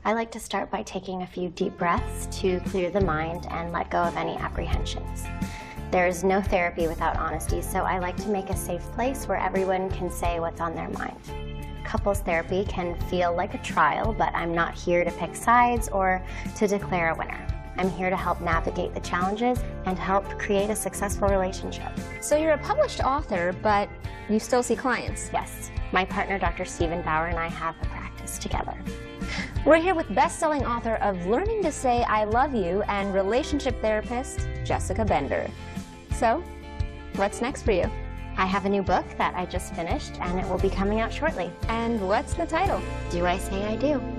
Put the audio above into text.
I like to start by taking a few deep breaths to clear the mind and let go of any apprehensions. There's no therapy without honesty, so I like to make a safe place where everyone can say what's on their mind. Couples therapy can feel like a trial, but I'm not here to pick sides or to declare a winner. I'm here to help navigate the challenges and help create a successful relationship. So you're a published author, but you still see clients? Yes, my partner Dr. Stephen Bauer and I have a practice together. We're here with best-selling author of Learning to Say I Love You and relationship therapist Jessica Bender. So, what's next for you? I have a new book that I just finished and it will be coming out shortly. And what's the title? Do I Say I Do?